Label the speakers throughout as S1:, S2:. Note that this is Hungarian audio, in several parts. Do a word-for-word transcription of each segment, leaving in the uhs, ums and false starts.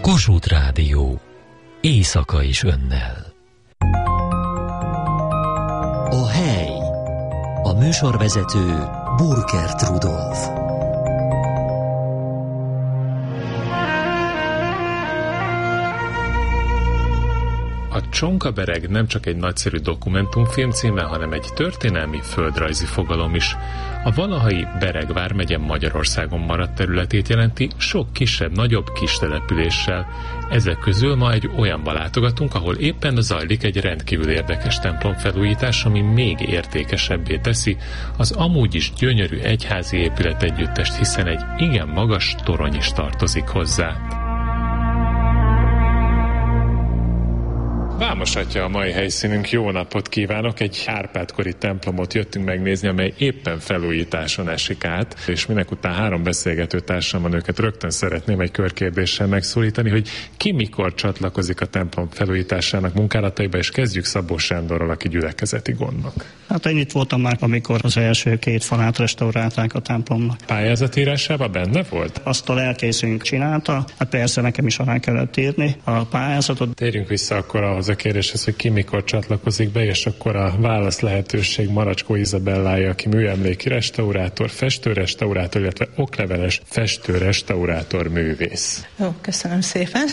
S1: Kossuth Rádió. Éjszaka is önnel. A hely. A műsorvezető Burkert Rudolf.
S2: A Csonka-Bereg nem csak egy nagyszerű dokumentumfilm címe, hanem egy történelmi földrajzi fogalom is. A valahai Bereg vármegye Magyarországon maradt területét jelenti, sok kisebb-nagyobb kis településsel. Ezek közül ma egy olyanba látogatunk, ahol éppen zajlik egy rendkívül érdekes templomfelújítás, ami még értékesebbé teszi az amúgy is gyönyörű egyházi épület együttest, hiszen egy igen magas torony is tartozik hozzá. Vámos Atya a mai helyszínünk, jó napot kívánok! Egy Árpád-kori templomot jöttünk megnézni, amely éppen felújításon esik át, és minek után három beszélgető társam van, őket rögtön szeretném egy körkérdéssel megszólítani, hogy ki mikor csatlakozik a templom felújításának munkálataiba, és kezdjük Szabó Sándorral, aki gyülekezeti gondnok.
S3: Hát én itt voltam már, amikor az első két falát restaurálták a templomnak.
S2: Pályázatírásában benne volt?
S3: Azt a lelkészünk csinálta, hát persze nekem is alá kellett írni a pályázatot.
S2: Térjünk vissza akkor ahhoz a kérdéshez, hogy ki mikor csatlakozik be, és akkor a válasz lehetőség Maracskó Izabellája, aki műemléki restaurátor, festőrestaurátor, illetve okleveles festőrestaurátor művész.
S4: Jó, köszönöm szépen.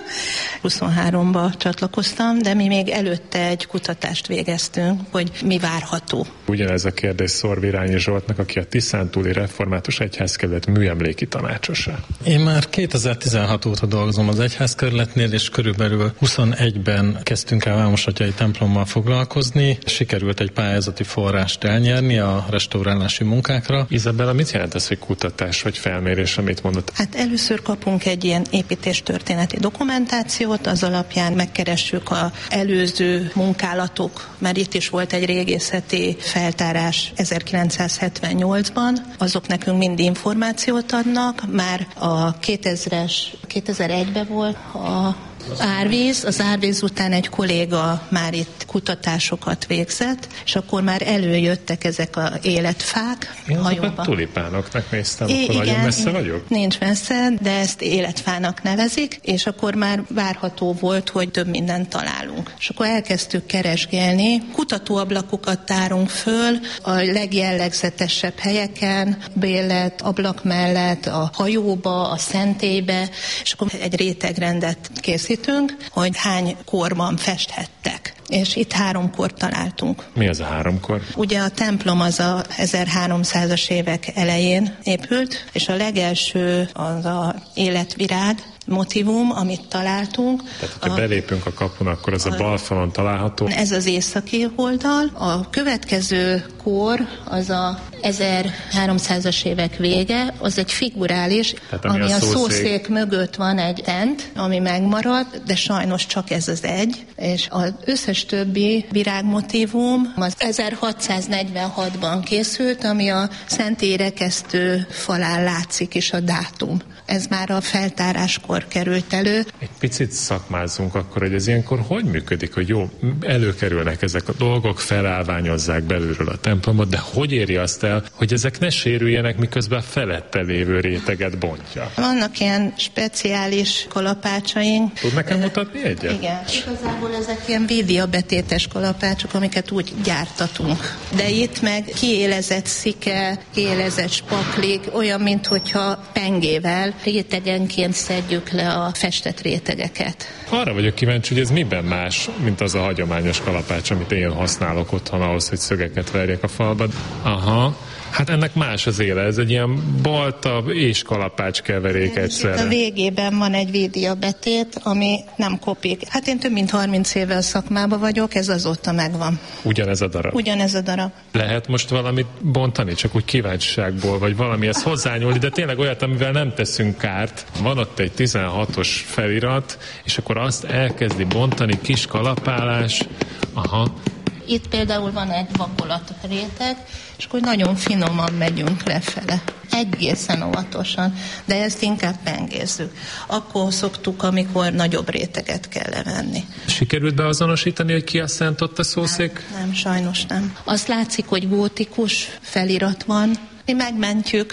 S4: huszonháromba csatlakoztam, de mi még előtte egy kutatást végeztünk, hogy mi várható.
S2: Ugyanez a kérdés Szorvirányi Zsoltnak, aki a Tiszántúli Református Egyházkerület műemléki tanácsosa.
S5: Én már kétezer-tizenhat óta dolgozom az egyházkerületnél, és körülbelül huszonegyben kezdtünk el Vámos Atyai templommal foglalkozni. Sikerült egy pályázati forrást elnyerni a restaurálási munkákra.
S2: Izabella, mit jelent ez, hogy kutatás vagy felmérés, amit mondott?
S4: Hát először kapunk egy ilyen építéstörténeti dokumentációt, az alapján megkeressük az előző munkálatok, mert itt is volt egy régészeti feltárás ezerkilencszázhetvennyolcban, azok nekünk mind információt adnak, már a kétezres, kétezer-egyben volt a árvíz, az árvíz után egy kolléga már itt kutatásokat végzett, és akkor már előjöttek ezek a életfák.
S2: Én azokat tulipánoknak néztem,
S4: I-
S2: akkor
S4: igen,
S2: nagyon messze vagyok?
S4: Nincs messze, de ezt életfának nevezik, és akkor már várható volt, hogy több mindent találunk. És akkor elkezdtük keresgélni, kutatóablakokat tárunk föl a legjellegzetesebb helyeken, Bélet, ablak mellett, a hajóba, a szentélybe, és akkor egy rétegrendet készítünk, hogy hány korban festhettek. És itt háromkor találtunk.
S2: Mi az a háromkor?
S4: Ugye a templom az a ezerháromszázas évek elején épült, és a legelső az a életvirág motivum, amit találtunk.
S2: Tehát, ha
S4: a,
S2: belépünk a kapun, akkor az a, a bal falon található.
S4: Ez az északi oldal. A következő kor az a ezerháromszázas évek vége, az egy figurális,
S2: tehát, ami,
S4: ami a,
S2: a szószék...
S4: szószék mögött van egy tent, ami megmaradt, de sajnos csak ez az egy, és az összes többi virágmotívum az ezerhatszáznegyvenhatban készült, ami a szentély rekesztő falán látszik is a dátum. Ez már a feltáráskor került elő.
S2: Egy picit szakmázzunk akkor, hogy ez ilyenkor hogy működik, hogy jó, előkerülnek ezek a dolgok, felállványozzák belülről a templomot, de hogy éri azt el, hogy ezek ne sérüljenek, miközben felette lévő réteget bontja?
S4: Vannak ilyen speciális kalapácsaink.
S2: Tud nekem mutatni egyet?
S4: Igen. Igazából ezek ilyen védiabetétes kalapácsok, amiket úgy gyártatunk. De itt meg kiélezett szike, kiélezett spaklik, olyan, minthogyha pengével rétegenként szedjük le a festett rétegeket.
S2: Arra vagyok kíváncsi, hogy ez miben más, mint az a hagyományos kalapács, amit én használok otthon ahhoz, hogy szögeket verjek a falba. Aha. Hát ennek más az éle, ez egy ilyen balta és kalapács keverék egyszerre.
S4: A végében van egy védiabetét, ami nem kopik. Hát én több mint harminc éve a szakmában vagyok, ez azóta megvan.
S2: Ugyanez a darab?
S4: Ugyanez a darab.
S2: Lehet most valamit bontani, csak úgy kíváncsiságból, vagy valamihez hozzányúlni, de tényleg olyat, amivel nem teszünk kárt. Van ott egy tizenhatos felirat, és akkor azt elkezdi bontani, kis kalapálás. Aha.
S4: Itt például van egy vakolat réteg, és akkor nagyon finoman megyünk lefele. Egészen óvatosan, de ezt inkább pengézzük. Akkor szoktuk, amikor nagyobb réteget kell levenni.
S2: Sikerült beazonosítani, hogy ki a szent ott a szószék?
S4: Nem, nem, sajnos nem. Azt látszik, hogy gótikus felirat van. Mi megmentjük,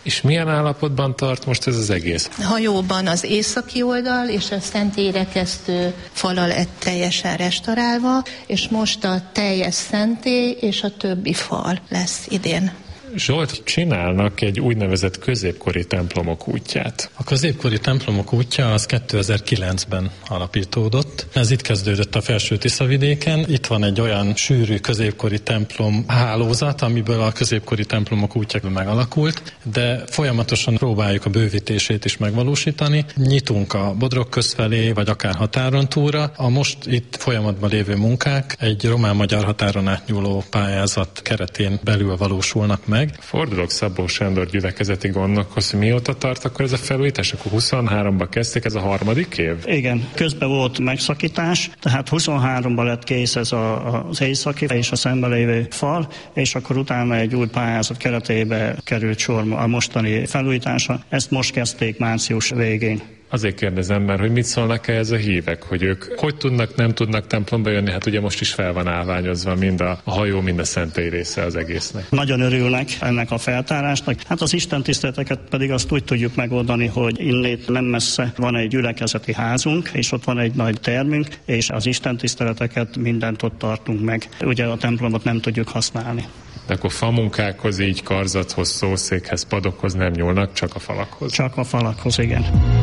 S2: És milyen állapotban tart most ez az egész?
S4: Hajóban az északi oldal és a szentély rekesztő fala lett teljesen restaurálva, és most a teljes szentély és a többi fal lesz idén.
S2: Zsolt, csinálnak egy úgynevezett középkori templomok útját.
S5: A középkori templomok útja az kétezer-kilencben alapítódott. Ez itt kezdődött a Felső-Tiszavidéken. Itt van egy olyan sűrű középkori templom hálózat, amiből a középkori templomok útja megalakult, de folyamatosan próbáljuk a bővítését is megvalósítani. Nyitunk a Bodrog köz felé, vagy akár határon túlra. A most itt folyamatban lévő munkák egy román-magyar határon átnyúló pályázat keretén belül valósulnak meg.
S2: Fordulok Szabó Sándor gyülekezeti gondnokhoz, hogy mióta tart akkor ez a felújítás? Akkor huszonháromban kezdték, ez a harmadik év?
S3: Igen, közben volt megszakítás, tehát huszonháromban lett kész ez a, az északi és a szembe lévő fal, és akkor utána egy új pályázat keretébe került sor a mostani felújítása. Ezt most kezdték március végén.
S2: Azért kérdezem, mert hogy mit szólnak ez a hívek, hogy ők hogy tudnak, nem tudnak templomba jönni, hát ugye most is fel van állványozva mind a, a hajó, mind a szentély része az egésznek.
S3: Nagyon örülnek ennek a feltárásnak. Hát az istentiszteleteket pedig azt úgy tudjuk megoldani, hogy innét nem messze van egy gyülekezeti házunk, és ott van egy nagy termünk, és az istentiszteleteket mindent ott tartunk meg. Ugye a templomot nem tudjuk használni.
S2: De akkor famunkákhoz, így karzathoz, szószékhez, padokhoz nem nyúlnak, csak a falakhoz?
S3: Csak a falakhoz, igen.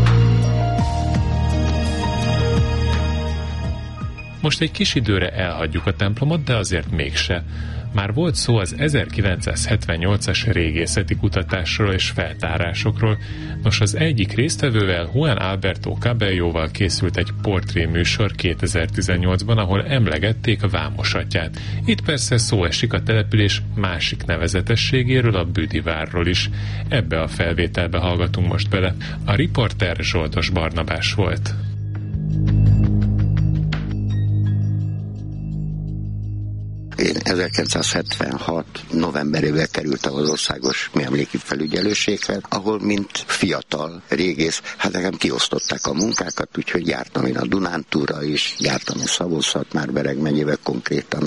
S2: Most egy kis időre elhagyjuk a templomot, de azért mégse. Már volt szó az ezerkilencszázhetvennyolcas régészeti kutatásról és feltárásokról. Nos, az egyik résztvevővel, Juan Alberto Cabelloval készült egy portréműsor kétezer-tizennyolcban, ahol emlegették a Vámosatyát. Itt persze szó esik a település másik nevezetességéről, a Büdivárról is. Ebbe a felvételbe hallgatunk most bele. A riporter Zsoldos Barnabás volt.
S6: Én ezerkilencszázhetvenhat novemberében kerültem az országos műemléki felügyelőséghez, ahol mint fiatal régész, hát nekem kiosztották a munkákat, úgyhogy jártam én a Dunántúra is, jártam én Szabolcs-Szatmár-Bereg megyébe, konkrétan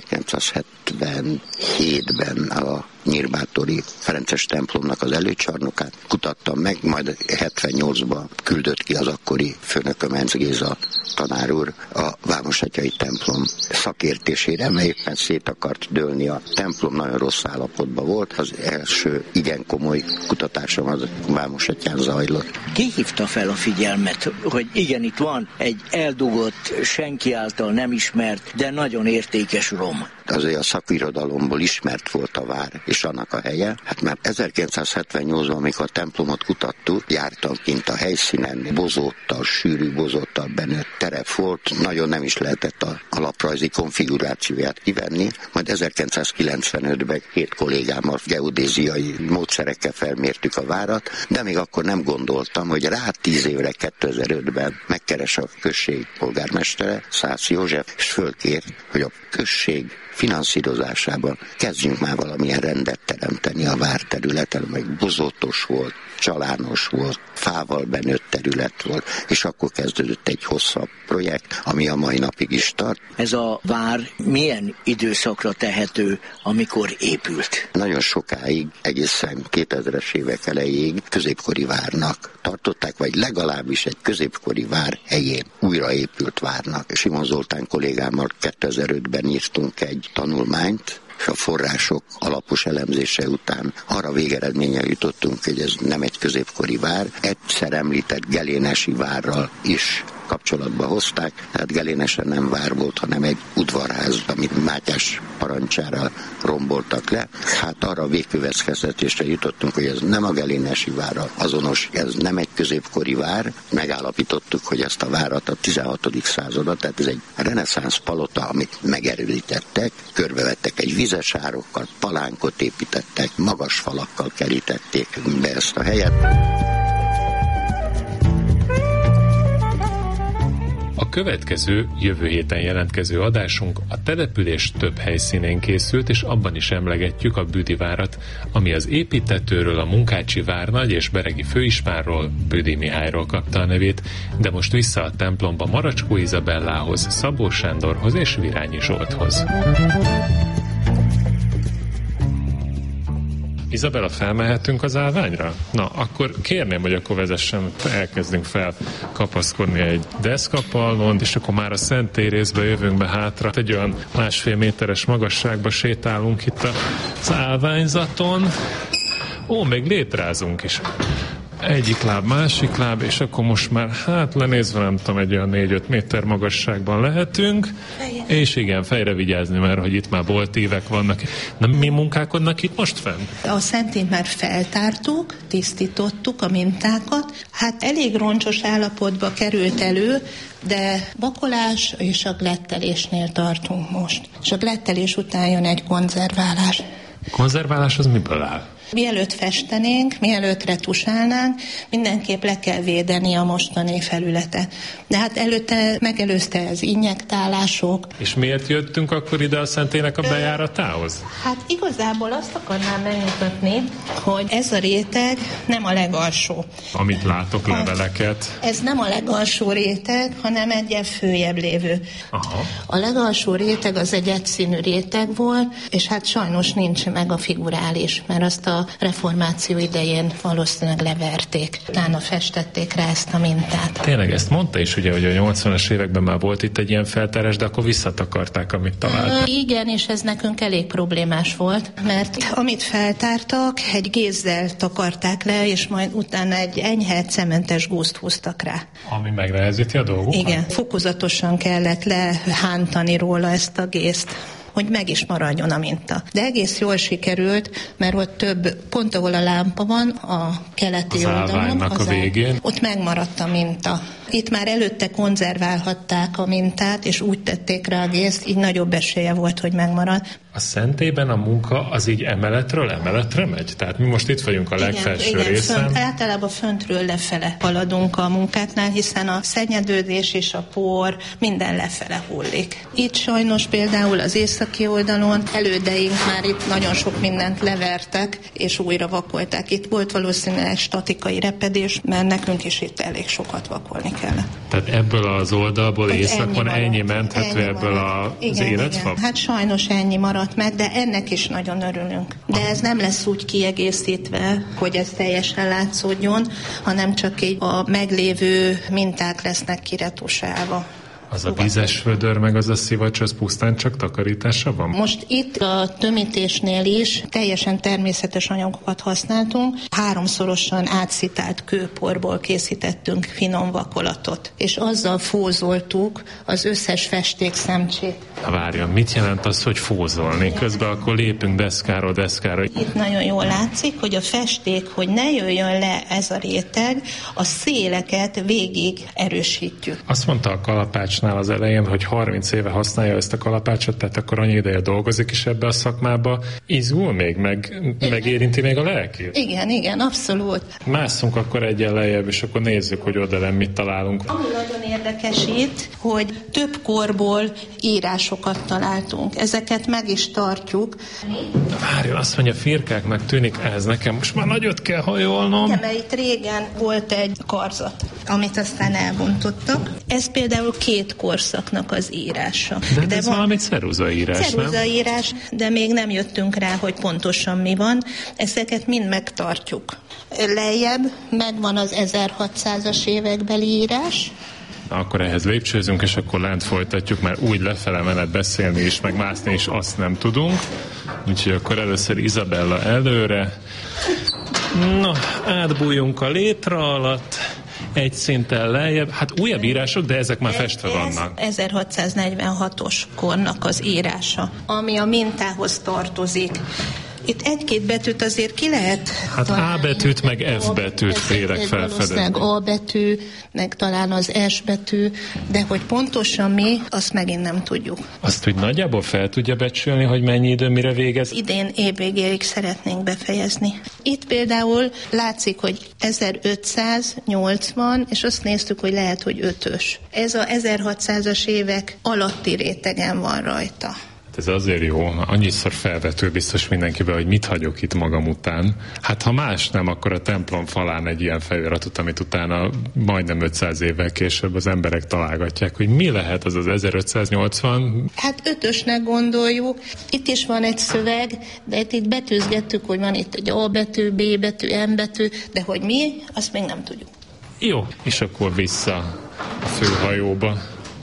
S6: ezerkilencszázhetvenhétben a Nyírbátori Ferences templomnak az előcsarnokát kutattam meg, majd hetvennyolcban küldött ki az akkori főnököm, Enz Géza tanár úr a Vámosatyai templom szakértésére, mert éppen szét akart dőlni a templom, nagyon rossz állapotban volt. Az első igen komoly kutatásom az Vámosatyán zajlott.
S7: Ki hívta fel a figyelmet, hogy igen, itt van egy eldugott, senki által nem ismert, de nagyon értékes rom?
S6: Azért a szakirodalomból ismert volt a vár, és annak a helye. Hát már ezerkilencszázhetvennyolcban, amikor a templomot kutattuk, jártam kint a helyszínen, bozóttal, sűrű bozóttal bennett terep volt, nagyon nem is lehetett a alaprajzi konfigurációját kivenni, majd ezerkilencszázkilencvenötben két kollégámmal geodéziai módszerekkel felmértük a várat, de még akkor nem gondoltam, hogy rá tíz évre kétezer-ötben megkeres a község polgármestere, Szász József, és fölkér, hogy a község finanszírozásában kezdjünk már valamilyen rendet teremteni a várterületen, meg bozótos volt, csalános volt, fával benőtt terület volt, és akkor kezdődött egy hosszabb projekt, ami a mai napig is tart.
S7: Ez a vár milyen időszakra tehető, amikor épült?
S6: Nagyon sokáig, egészen kétezres évek elejéig középkori várnak tartották, vagy legalábbis egy középkori vár helyén újraépült várnak. Simon Zoltán kollégámmal kétezer-ötben írtunk egy tanulmányt, és a források alapos elemzése után arra végeredménye jutottunk, hogy ez nem egy középkori vár, egyszer említett gelénesi várral is kapcsolatba hozták, tehát Gelénesen nem vár volt, hanem egy udvarház, amit Mátyás parancsára romboltak le. Hát arra a végkövetkeztetésre jutottunk, hogy ez nem a gelénesi várra azonos, ez nem egy középkori vár. Megállapítottuk, hogy ezt a várat a tizenhatodik században, tehát ez egy reneszánsz palota, amit megerősítettek, körbevettek egy vizesárokkal, palánkot építettek, magas falakkal kerítették be ezt a helyet.
S2: A következő, jövő héten jelentkező adásunk a település több helyszínén készült, és abban is emlegetjük a Büdivárat, ami az építtetőről, a Munkácsi várnagy és beregi főispánról, Büdi Mihályról kapta a nevét, de most vissza a templomba Maracskó Izabellához, Szabó Sándorhoz és Virányi Zsolthoz. Izabella, felmehetünk az állványra? Na, akkor kérném, hogy akkor vezessen, elkezdünk felkapaszkodni egy deszkapallon, és akkor már a Szent Térézbe jövünk be hátra. Egy olyan másfél méteres magasságba sétálunk itt az állványzaton. Ó, még létrázunk is. Egyik láb, másik láb, és akkor most már, hát lenézve, nem tudom, egy olyan négy-öt méter magasságban lehetünk, fejre. És igen, fejre vigyázni, mert hogy itt már boltívek vannak. Na, mi munkálkodnak itt most fenn?
S4: A Szentét már feltártuk, tisztítottuk a mintákat, hát elég roncsos állapotba került elő, de vakolás és a glettelésnél tartunk most. És a glettelés után jön egy konzerválás.
S2: Konzerválás az miből áll?
S4: Mielőtt festenénk, mielőtt retusálnánk, mindenképp le kell védeni a mostani felületet. De hát előtte megelőzte az injektálások.
S2: És miért jöttünk akkor ide a Szentének a bejáratához?
S4: Hát igazából azt akarnám megmutatni, hogy ez a réteg nem a legalsó.
S2: Amit látok, leveleket.
S4: Ez nem a legalsó réteg, hanem egyen följebb lévő.
S2: Aha.
S4: A legalsó réteg az egy egyszínű réteg volt, és hát sajnos nincs meg a figurális, mert azt a a reformáció idején valószínűleg leverték. Utána festették rá ezt a mintát.
S2: Tényleg ezt mondta is, ugye, hogy a nyolcvanas években már volt itt egy ilyen feltárás, de akkor visszatakarták, amit találtak.
S4: Igen, és ez nekünk elég problémás volt, mert amit feltártak, egy gézzel takarták le, és majd utána egy enyhe cementes gúzt húztak rá.
S2: Ami megnehezíti a dolgokat?
S4: Igen, fokozatosan kellett lehántani róla ezt a gézt, hogy meg is maradjon a minta. De egész jól sikerült, mert ott több, pont ahol a lámpa van, a keleti
S2: az
S4: oldalon,
S2: az a végén.
S4: Ott megmaradt a minta. Itt már előtte konzerválhatták a mintát, és úgy tették rá a gézt, így nagyobb esélye volt, hogy megmarad.
S2: A Szentében a munka az így emeletről emeletre megy? Tehát mi most itt vagyunk a legfelső
S4: igen,
S2: részen.
S4: Fönt, általában föntről lefele haladunk a munkáknál, hiszen a szennyedődés és a por minden lefele hullik. Itt sajnos például az északi oldalon elődeink már itt nagyon sok mindent levertek, és újra vakolták. Itt volt valószínűleg statikai repedés, mert nekünk is itt elég sokat vakolni kellett.
S2: Tehát ebből az oldalból
S4: hát
S2: északon
S4: ennyi,
S2: ennyi menthető
S4: ennyi
S2: ebből
S4: maradt.
S2: az
S4: igen,
S2: életfa?
S4: Igen. Hát sajnos ennyi maradt meg, de ennek is nagyon örülünk. De ez nem lesz úgy kiegészítve, hogy ez teljesen látszódjon, hanem csak így a meglévő minták lesznek kiretusálva.
S2: Az a vízes vödör, meg az a szivacs, az pusztán csak takarítása van?
S4: Most itt a tömítésnél is teljesen természetes anyagokat használtunk. Háromszorosan átszitált kőporból készítettünk finom vakolatot, és azzal fózoltuk az összes festékszemcsét.
S2: Na várjon, mit jelent az, hogy fózolni? Közben akkor lépünk deszkáról deszkára.
S4: Itt nagyon jól látszik, hogy a festék, hogy ne jöjjön le ez a réteg, a széleket végig erősítjük.
S2: Azt mondta a kalapácsnál az elején, hogy harminc éve használja ezt a kalapácsot, tehát akkor annyi ideje dolgozik is ebbe a szakmába. Izgul még, meg, megérinti még a lelkét?
S4: Igen, igen, abszolút.
S2: Másszunk akkor egyen lejjebb, és akkor nézzük, hogy oda mit találunk.
S4: Ami nagyon érdekes itt, hogy több korból írásokat találtunk. Ezeket meg is tartjuk.
S2: Várjon, azt mondja, firkáknak tűnik ez nekem. Most már nagyot kell hajolnom.
S4: Igen, mert itt régen volt egy karzat, amit aztán elbontottak. Ez például két korszaknak az írása.
S2: De, de ez van valami ceruzaírás, nem?
S4: Ceruzaírás, de még nem jöttünk rá, hogy pontosan mi van. Ezeket mind megtartjuk. Lejjebb megvan az ezerhatszázas évekbeli írás.
S2: Na, akkor ehhez lépcsőzünk, és akkor lent folytatjuk, mert úgy lefele menet beszélni is, meg mászni is azt nem tudunk. Úgyhogy akkor először Izabella előre. Na, átbújjunk a létra alatt. Egy szinten lejjebb. Hát újabb írások, de ezek már festve vannak.
S4: ezerhatszáznegyvenhatos kornak az írása, ami a mintához tartozik. Itt egy-két betűt azért ki lehet...
S2: Hát A betűt, meg F betűt félek felfedezni.
S4: A betű, meg talán az S betű, de hogy pontosan mi, azt megint nem tudjuk.
S2: Azt, hogy nagyjából fel tudja becsülni, hogy mennyi idő, mire végez?
S4: Idén évvégéig szeretnénk befejezni. Itt például látszik, hogy ezerötszáznyolcvan, és azt néztük, hogy lehet, hogy ötös. Ez a ezerhatszázas évek alatti rétegen van rajta.
S2: Ez azért jó, annyiszor felvető biztos mindenkibe, hogy mit hagyok itt magam után. Hát ha más nem, akkor a templom falán egy ilyen feliratot, amit utána majdnem ötszáz évvel később az emberek találgatják, hogy mi lehet az az ezerötszáznyolcvan.
S4: Hát ötösnek gondoljuk. Itt is van egy szöveg, de itt betűzgettük, hogy van itt egy A betű, B betű, M betű, de hogy mi, azt még nem tudjuk.
S2: Jó, és akkor vissza a főhajóba.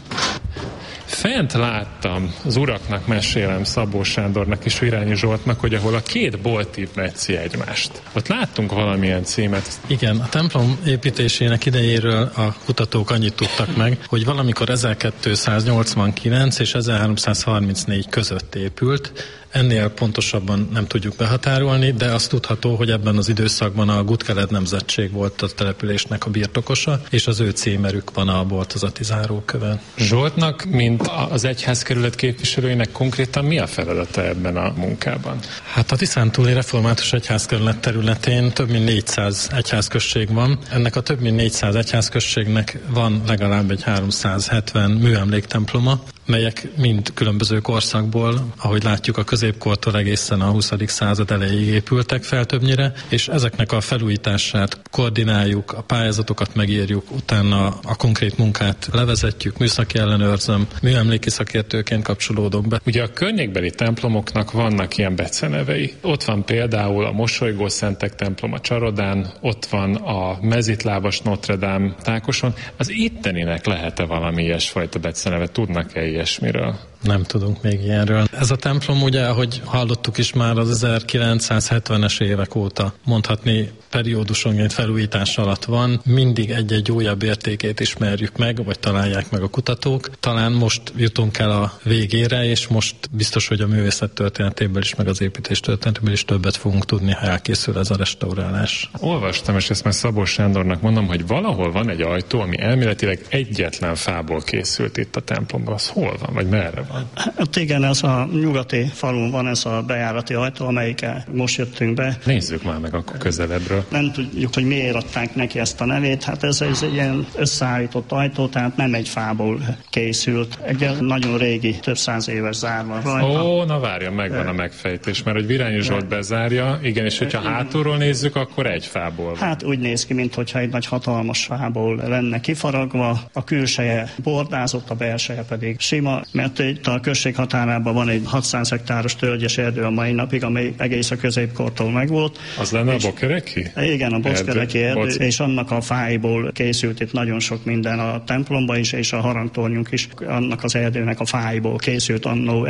S2: Fent láttam, az uraknak mesélem, Szabó Sándornak és Virányi Zsoltnak, hogy ahol a két boltív metszi egymást. Ott láttunk valamilyen címet.
S5: Igen, a templom építésének idejéről a kutatók annyit tudtak meg, hogy valamikor ezerkétszáznyolcvankilenc és ezerháromszázharmincnégy között épült. Ennél pontosabban nem tudjuk behatárolni, de azt tudható, hogy ebben az időszakban a Gutkeled nemzetség volt a településnek a birtokosa, és az ő címerük van a boltozati zárókövön.
S2: Zsoltnak, mint az egyházkerület képviselőinek konkrétan mi a feladata ebben a munkában?
S5: Hát a Tiszántúli Református Egyházkerület területén több mint négyszáz egyházközség van. Ennek a több mint négyszáz egyházközségnek van legalább egy háromszázhetven műemléktemploma, melyek mind különböző korszakból, ahogy látjuk, a középkortól egészen a huszadik század elejéig épültek fel többnyire, és ezeknek a felújítását koordináljuk, a pályázatokat megírjuk, utána a konkrét munkát levezetjük, műszaki ellenőrzöm, műemléki szakértőként kapcsolódok be.
S2: Ugye a környékbeli templomoknak vannak ilyen becenevei. Ott van például a Mosolygó Szentek templom a Csarodán, ott van a Mezitlábas Notre Dame Tákoson. Az itteninek lehet-e valami ilyesfajta beceneve? Tudnak-e ilyesmiről?
S5: Nem tudunk még ilyenről. Ez a templom ugye, ahogy hallottuk is már az ezerkilencszázhetvenes évek óta mondhatni periódusonként felújítás alatt van, mindig egy-egy újabb értékét ismerjük meg, vagy találják meg a kutatók. Talán most jutunk el a végére, és most biztos, hogy a művészet történetéből is, meg az építés történetéből is többet fogunk tudni, ha elkészül ez a restaurálás.
S2: Olvastam, és ezt már Szabó Sándornak mondom, hogy valahol van egy ajtó, ami elméletileg egyetlen fából készült itt a templomban. Az hol van, vagy merre van?
S3: Hát igen, ez a nyugati falun van ez a bejárati ajtó, amelyikkel most jöttünk be.
S2: Nézzük már meg akkor közelebbről.
S3: Nem tudjuk, hogy miért adták neki ezt a nevét. Hát ez, ez egy ilyen összeállított ajtó, tehát nem egy fából készült. Egy nagyon régi, több száz éves zár van rajta.
S2: Ó, na várja, megvan a megfejtés, mert hogy Virányi Zsolt bezárja, igen, és hogyha hátulról nézzük, akkor egy fából van.
S3: Hát úgy néz ki, mintha egy nagy hatalmas fából lenne kifaragva. A külseje bordázott, a belseje pedig sima, mert itt a község határában van egy hatszáz hektáros tölgyes erdő a mai napig, amely egész a középkortól megvolt.
S2: Az lenne a Bokereki?
S3: Igen, a Bokereki erdő, erdő
S2: Boc...
S3: és annak a fáiból készült itt nagyon sok minden a templomba is, és a harangtornyunk is annak az erdőnek a fáiból készült annó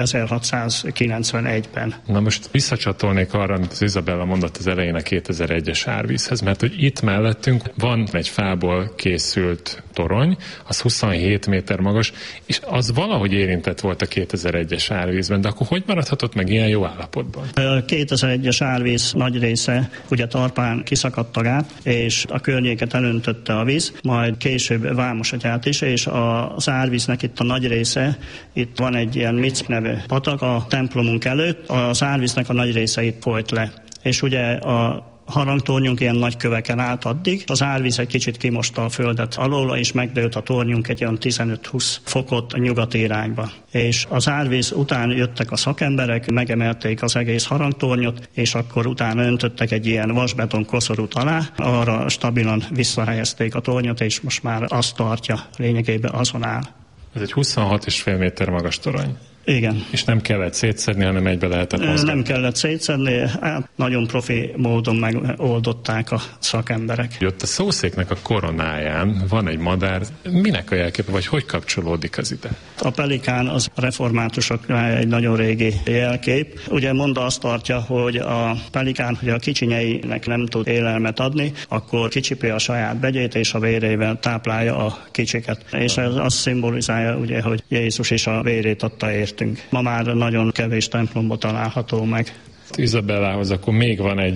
S3: ezerhatszázkilencvenegyben.
S2: Na most visszacsatolnék arra, amit az Izabella mondott az elején a kétezer-egyes árvízhez, mert hogy itt mellettünk van egy fából készült torony, az huszonhét méter magas, és az valahogy érintett volt a kétezer-egyes árvízben, de akkor hogy maradhatott meg ilyen jó állapotban?
S3: A kétezer-egyes árvíz nagy része ugye Tarpán kiszakadt a gát, és a környéket elöntötte a víz, majd később Vámosatyát is, és az árvíznek itt a nagy része, itt van egy ilyen Mick nevű patak a templomunk előtt, az árvíznek a nagy része itt folyt le. És ugye a harangtornyunk ilyen nagy köveken állt addig. Az árvíz egy kicsit kimosta a földet alól, és megdőlt a tornyunk egy olyan tizenöt-húsz fokot a nyugati irányba. És az árvíz után jöttek a szakemberek, megemelték az egész harangtornyot, és akkor utána öntöttek egy ilyen vasbeton koszorút alá, arra stabilan visszahelyezték a tornyot, és most már azt tartja, lényegében azon áll.
S2: Ez egy huszonhat és fél méter magas torony.
S3: Igen.
S2: És nem kellett szétszedni, hanem egybe lehetett mozgatni.
S3: Nem kellett szétszedni, hát nagyon profi módon megoldották a szakemberek.
S2: Ott a szószéknek a koronáján van egy madár. Minek a jelképe, vagy hogy kapcsolódik az ide?
S3: A pelikán az reformátusoknál egy nagyon régi jelkép. Ugye Monda azt tartja, hogy a pelikán, hogy a kicsinyeinek nem tud élelmet adni, akkor kicsipi a saját begyét, és a vérével táplálja a kicsiket. És ez azt szimbolizálja, ugye, hogy Jézus is a vérét adta értünk. Ma már nagyon kevés templomba található meg.
S2: Izabellához akkor még van egy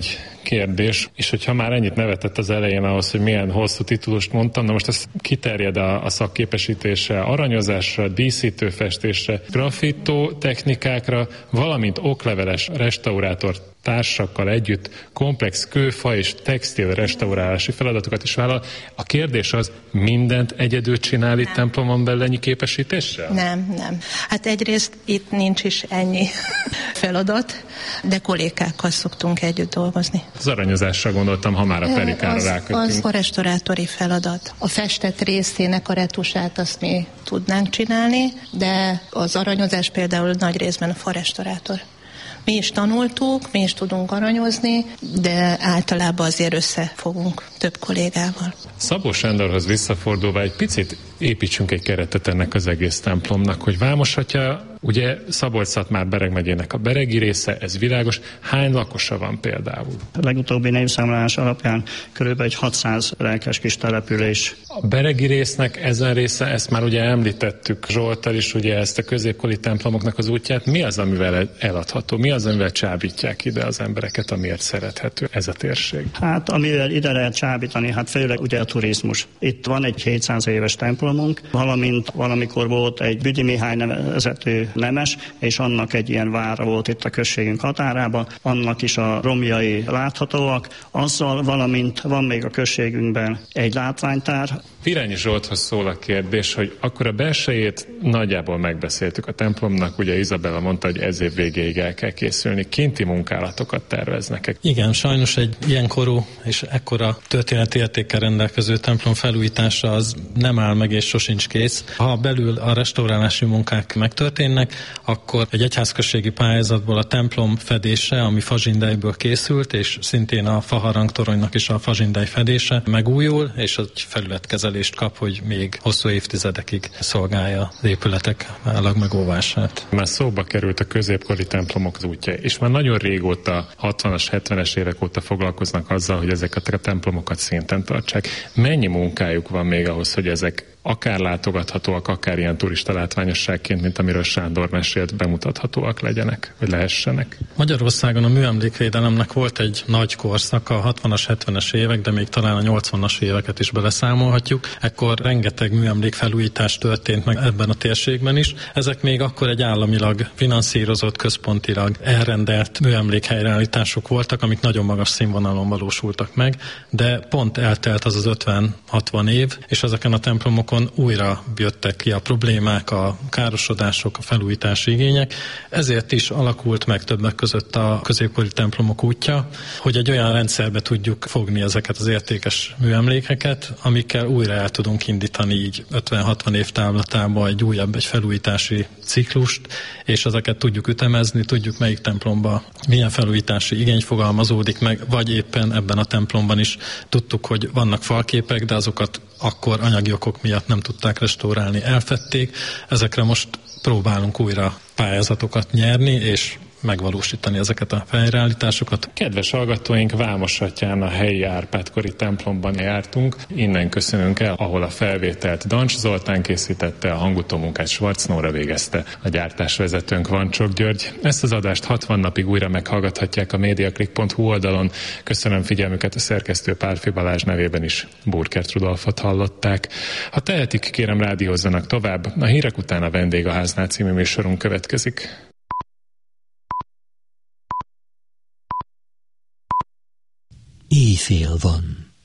S2: kérdés, és hogyha már ennyit nevetett az elején ahhoz, hogy milyen hosszú titulust mondtam, na most ez kiterjed a, a szakképesítésre, aranyozásra, díszítőfestésre, grafitó technikákra, valamint okleveles restaurátor társakkal együtt komplex kőfa és textil restaurálási feladatokat is vállal. A kérdés az, mindent egyedül csinál itt templomon belennyi képesítéssel?
S4: Nem, nem. Hát egyrészt itt nincs is ennyi feladat, de kollégákkal szoktunk együtt dolgozni.
S2: Az aranyozásra gondoltam, ha már a pelikára rákötünk.
S4: Az a restaurátori feladat. A festett részének a retusát azt mi tudnánk csinálni, de az aranyozás például nagy részben a farestaurátor. Mi is tanultuk, mi is tudunk aranyozni, de általában azért összefogunk több kollégával.
S2: Szabó Sándorhoz visszafordulva egy picit építsünk egy keretet ennek az egész templomnak, hogy Vámosatya, ugye Szabolcs-Szatmár-Bereg megyének a beregi része, ez világos. Hány lakosa van például?
S3: A legutóbbi névszámlálás alapján körülbelül egy hatszáz lelkes kis település.
S2: A beregi résznek ezen része, ezt már ugye említettük Zsolttal is, ugye ezt a középkori templomoknak az útját. Mi az, amivel eladható? Mi az, amivel csábítják ide az embereket, amiért szerethető ez a térség?
S3: Hát, amivel ide lehet csábítani, hát főleg ugye a turizmus. Itt van egy hétszáz éves templomunk, valamint valamikor volt egy Büdi Mihály nevezetű nemes, és annak egy ilyen vára volt itt a községünk határában, annak is a romjai láthatóak, azzal valamint van még a községünkben egy látványtár.
S2: Virányi Zsolthoz szól a kérdés, hogy akkor a belsejét nagyjából megbeszéltük a templomnak, ugye Izabella mondta, hogy ez év végéig el kell készülni, kinti munkálatokat terveznek.
S5: Igen, sajnos egy ilyen korú és ekkora történeti értékkel rendelkező templom felújítása az nem áll meg és sosincs kész. Ha belül a restaurálási munkák megtörténnek, akkor egy egyházközségi pályázatból a templom fedése, ami fazsindejből készült, és szintén a faharangtoronynak is a fazsindej fedése megújul, és egy felületkezelést kap, hogy még hosszú évtizedekig szolgálja az épületek állag megóvását.
S2: Már szóba került a középkori templomok az útja, és már nagyon régóta, hatvanas, hetvenes évek óta foglalkoznak azzal, hogy ezeket a templomokat szinten tartsák. Mennyi munkájuk van még ahhoz, hogy ezek akár látogathatóak, akár ilyen turista látványosságként, mint amiről Sándor mesélt, bemutathatóak legyenek, vagy lehessenek?
S5: Magyarországon a műemlékvédelemnek volt egy nagy korszaka, a hatvanas, hetvenes évek, de még talán a nyolcvanas éveket is beleszámolhatjuk. Ekkor rengeteg műemlékfelújítás történt meg ebben a térségben is. Ezek még akkor egy államilag finanszírozott, központilag elrendelt műemlékhelyreállítások voltak, amik nagyon magas színvonalon valósultak meg, de pont eltelt az az ötven-hatvan év, és ezeken a templomokon újra jöttek ki a problémák, a károsodások, a felújítási igények. Ezért is alakult meg többek között a középkori templomok útja, hogy egy olyan rendszerbe tudjuk fogni ezeket az értékes műemlékeket, amikkel újra el tudunk indítani így ötven-hatvan év távlatában egy újabb, egy felújítási ciklust, és ezeket tudjuk ütemezni, tudjuk melyik templomban milyen felújítási igény fogalmazódik meg, vagy éppen ebben a templomban is tudtuk, hogy vannak falképek, de azokat akkor anyagi okok miatt nem tudták restaurálni, elfedték. Ezekre most próbálunk újra pályázatokat nyerni, és megvalósítani ezeket a helyreállításokat.
S2: Kedves hallgatóink, Vámosatyán a helyi Árpád-kori templomban jártunk. Innen köszönünk el, ahol a felvételt Dancs Zoltán készítette, a hangutómunkát Schwarz Nóra végezte, a gyártásvezetőnk Vancsok György. Ezt az adást hatvan napig újra meghallgathatják a mediaclick pont hu oldalon. Köszönöm figyelmüket, a szerkesztő Pálfi Balázs nevében is Burkert Rudolfot hallották. Ha tehetik, kérem rádiózzanak tovább. A hírek után a Vendégháznál című műsorunk következik.
S1: Éjfél van.